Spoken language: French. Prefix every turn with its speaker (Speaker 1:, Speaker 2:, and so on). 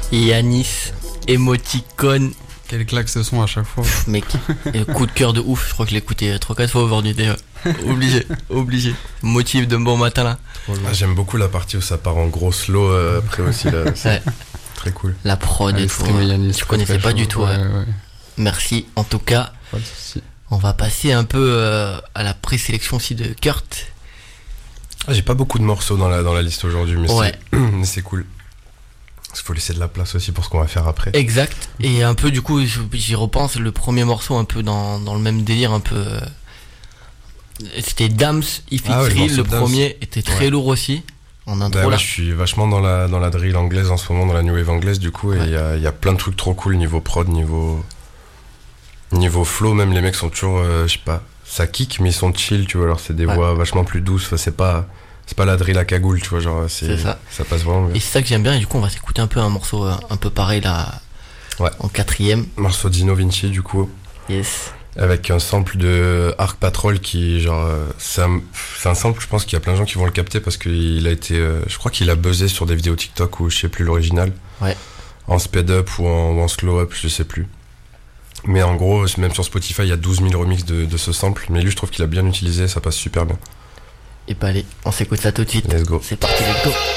Speaker 1: Yanis, émoticône.
Speaker 2: Quelle claque ce son à chaque fois.
Speaker 1: Pff, mec, et coup de cœur de ouf. Je crois que je l'ai écouté 3-4 fois aujourd'hui d'ailleurs. Obligé. Motif de bon matin là.
Speaker 3: Ah, j'aime beaucoup la partie où ça part en gros slow après aussi là. C'est très cool.
Speaker 1: La prod et tout.
Speaker 2: Yanis,
Speaker 1: Je connaissais pas du tout. Ouais. Merci en tout cas.
Speaker 2: Pas de soucis.
Speaker 1: On va passer un peu à la présélection aussi de Kurt.
Speaker 3: Ah, j'ai pas beaucoup de morceaux dans la liste aujourd'hui, mais
Speaker 1: Ouais.
Speaker 3: mais c'est cool. Parce qu'il faut laisser de la place aussi pour ce qu'on va faire après.
Speaker 1: Exact. Et un peu du coup, j'y repense, le premier morceau un peu dans le même délire, un peu. C'était Dams, If It's Real, le premier était très lourd aussi. En intro là.
Speaker 3: Ouais, je suis vachement dans la drill anglaise en ce moment, dans la new wave anglaise du coup, et il y a plein de trucs trop cool niveau prod, niveau flow, même les mecs sont toujours, je sais pas, ça kick mais ils sont chill, tu vois, alors c'est des voix vachement plus douces, enfin, c'est pas la drill à cagoule, tu vois, genre c'est ça passe vraiment bien.
Speaker 1: Et c'est ça que j'aime bien, et du coup on va s'écouter un peu un morceau un peu pareil là, en 4ème.
Speaker 3: Morceau d'Ino Vinci du coup.
Speaker 1: Yes.
Speaker 3: Avec un sample de Arc Patrol qui genre c'est un sample, je pense qu'il y a plein de gens qui vont le capter parce qu'il a été je crois qu'il a buzzé sur des vidéos TikTok ou je sais plus l'original.
Speaker 1: Ouais.
Speaker 3: En speed up ou en slow up, je sais plus. Mais en gros, même sur Spotify, il y a 12 000 remixes de ce sample, mais lui je trouve qu'il a bien utilisé, ça passe super bien.
Speaker 1: Et bah allez, on s'écoute ça tout de suite.
Speaker 3: Let's go.
Speaker 1: C'est parti, let's go.